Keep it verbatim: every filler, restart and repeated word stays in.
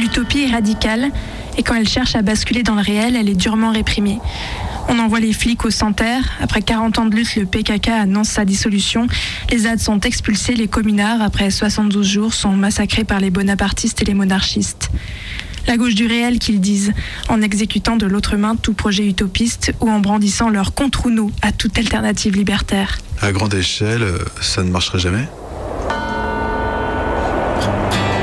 L'utopie est radicale et quand elle cherche à basculer dans le réel, elle est durement réprimée. On envoie les flics au Santerre. Après quarante ans de lutte, le P K K annonce sa dissolution. Les Z A D sont expulsés, les communards, après soixante-douze jours, sont massacrés par les bonapartistes et les monarchistes. La gauche du réel, qu'ils disent, en exécutant de l'autre main tout projet utopiste ou en brandissant leur contre ou nous à toute alternative libertaire. À grande échelle, ça ne marcherait jamais ?